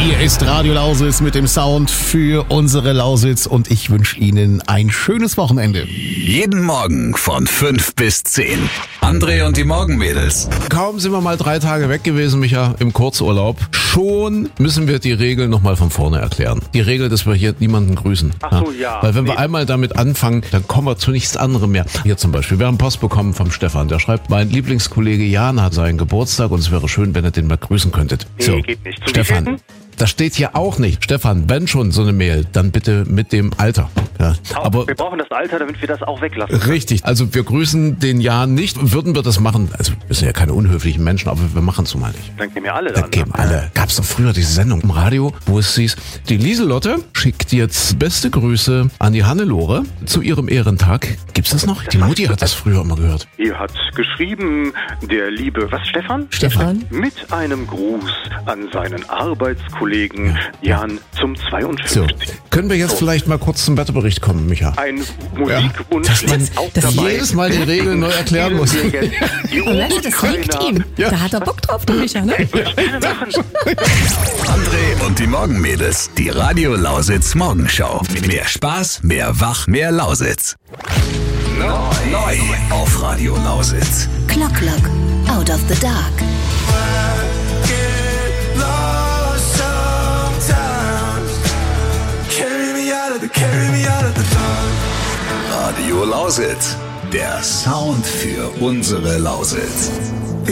Hier ist Radio Lausitz mit dem Sound für unsere Lausitz und ich wünsche Ihnen ein schönes Wochenende. Jeden Morgen von 5 bis 10. André und die Morgenmädels. Kaum sind wir mal 3 Tage weg gewesen, Micha, im Kurzurlaub. Schon müssen wir die Regel nochmal von vorne erklären. Die Regel, dass wir hier niemanden grüßen. Ach so, ja. Weil wenn wir einmal damit anfangen, dann kommen wir zu nichts anderem mehr. Hier zum Beispiel, wir haben Post bekommen vom Stefan. Der schreibt, mein Lieblingskollege Jan hat seinen Geburtstag und es wäre schön, wenn ihr den mal grüßen könntet. Nee, geht nicht. Zu Stefan, wievielten? das steht hier auch nicht. Stefan, wenn schon so eine Mail, dann bitte mit dem Alter. Ja, aber wir brauchen das Alter, damit wir das auch weglassen. richtig, also wir grüßen den Jan nicht. Würden wir das machen, also wir sind ja keine unhöflichen Menschen, aber wir machen es nun mal nicht. Dann gehen wir alle Dann geben alle. Gab es doch früher diese Sendung im Radio, wo es hieß, die Lieselotte schickt jetzt beste Grüße an die Hannelore zu ihrem Ehrentag. Gibt's das noch? Die Mutti hat das früher immer gehört. Ihr hat geschrieben, der liebe, was, Stefan? Stefan. Mit einem Gruß an seinen Arbeitskollegen Jan zum 52. So, können wir jetzt vielleicht mal kurz zum Wetterbericht kommen, Micha? Ein Musikwunsch Dass man ist auch das dabei. jedes Mal die Regeln neu erklären muss. Und weißt du, das liegt ihm. Ja. Da hat er Bock drauf, der Micha, ne? André und die Morgenmädels. Die Radio Lausitz Morgenschau. Mehr Spaß, mehr Wach, mehr Lausitz. Neu auf Radio Lausitz. Clock, out of the dark. Radio Lausitz. Der Sound für unsere Lausitz.